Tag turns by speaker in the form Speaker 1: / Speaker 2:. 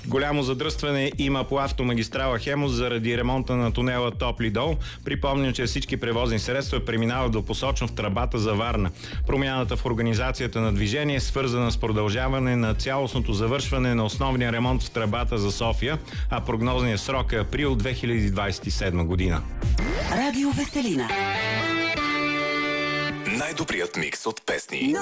Speaker 1: Голямо задръстване има по автомагистрала Хемус заради ремонта на тунела Топли дол. Припомням, че всички превозни средства преминават двупосочно в тръбата за Варна. Промяната в организацията на движение е свързана с продължаване на цялостното завършване на основния ремонт в тръбата за София, а прогнозният срок е април 2027 година.
Speaker 2: Радио Веселина.
Speaker 3: Най-добрият микс от песни.